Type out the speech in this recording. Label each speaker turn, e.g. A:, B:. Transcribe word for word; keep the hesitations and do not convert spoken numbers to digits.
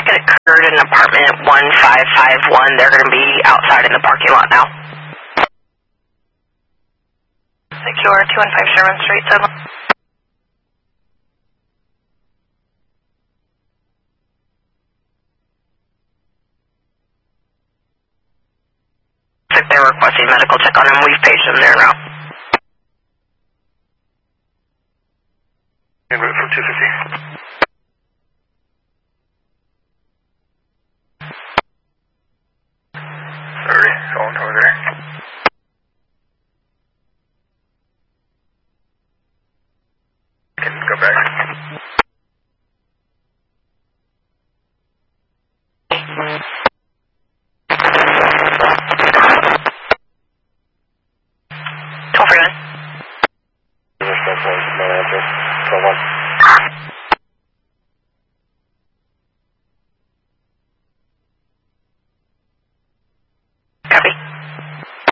A: it occurred in apartment one five five one. They're going to be outside in the parking lot now. Secure two one five Sherman Street, seven. If they're requesting medical check on them, we've paged them there now.
B: En route for two fifty.